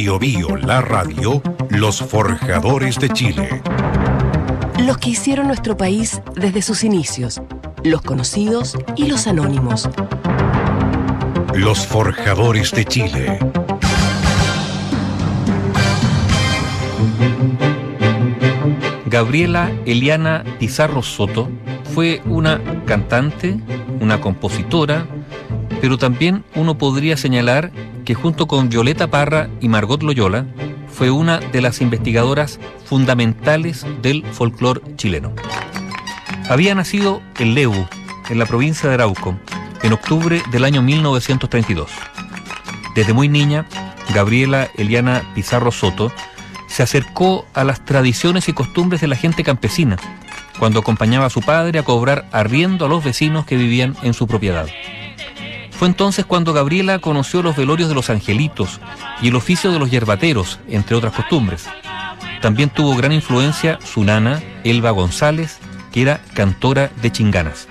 Bio Bio, la radio, los forjadores de Chile. Los que hicieron nuestro país desde sus inicios, los conocidos y los anónimos. Los forjadores de Chile. Gabriela Eliana Pizarro Soto fue una cantante, una compositora, pero también uno podría señalar que junto con Violeta Parra y Margot Loyola fue una de las investigadoras fundamentales del folclore chileno. Había nacido en Lebu, en la provincia de Arauco, en octubre del año 1932. Desde muy niña, Gabriela Eliana Pizarro Soto se acercó a las tradiciones y costumbres de la gente campesina, cuando acompañaba a su padre a cobrar arriendo a los vecinos que vivían en su propiedad. Fue entonces cuando Gabriela conoció los velorios de los angelitos y el oficio de los yerbateros, entre otras costumbres. También tuvo gran influencia su nana, Elba González, que era cantora de chinganas.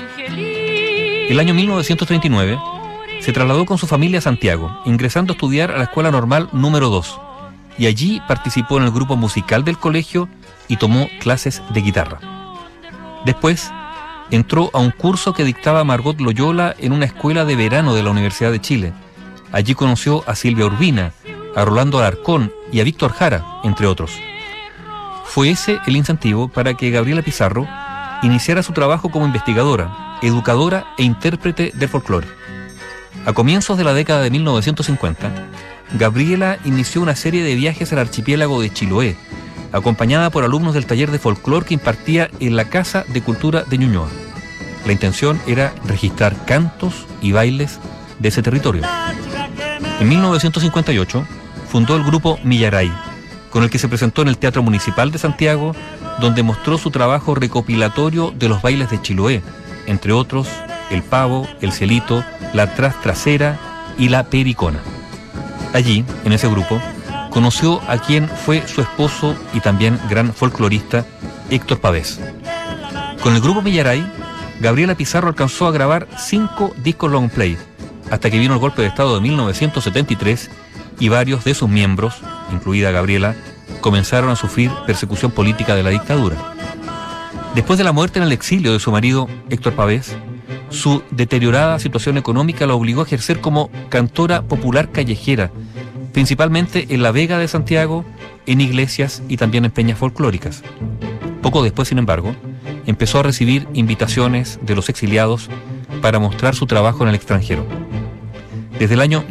El año 1939 se trasladó con su familia a Santiago, ingresando a estudiar a la Escuela Normal número 2, y allí participó en el grupo musical del colegio y tomó clases de guitarra. Después entró a un curso que dictaba Margot Loyola en una escuela de verano de la Universidad de Chile. Allí conoció a Silvia Urbina, a Rolando Alarcón y a Víctor Jara, entre otros. Fue ese el incentivo para que Gabriela Pizarro iniciara su trabajo como investigadora, educadora e intérprete del folclore. A comienzos de la década de 1950, Gabriela inició una serie de viajes al archipiélago de Chiloé, acompañada por alumnos del taller de folclore que impartía en la Casa de Cultura de Ñuñoa. La intención era registrar cantos y bailes de ese territorio. En 1958 fundó el grupo Millaray, con el que se presentó en el Teatro Municipal de Santiago, donde mostró su trabajo recopilatorio de los bailes de Chiloé, entre otros el pavo, el cielito, la trasera y la pericona. Allí, en ese grupo, conoció a quien fue su esposo y también gran folclorista, Héctor Pavés. Con el grupo Millaray, Gabriela Pizarro alcanzó a grabar 5 discos long play, hasta que vino el golpe de Estado de 1973 y varios de sus miembros, incluida Gabriela, comenzaron a sufrir persecución política de la dictadura. Después de la muerte en el exilio de su marido, Héctor Pavés, su deteriorada situación económica la obligó a ejercer como cantora popular callejera, principalmente en la Vega de Santiago, en iglesias y también en peñas folclóricas. Poco después, sin embargo, empezó a recibir invitaciones de los exiliados para mostrar su trabajo en el extranjero. Desde el año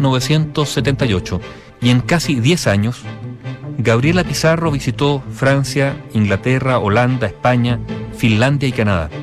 1978 y en casi 10 años, Gabriela Pizarro visitó Francia, Inglaterra, Holanda, España, Finlandia y Canadá.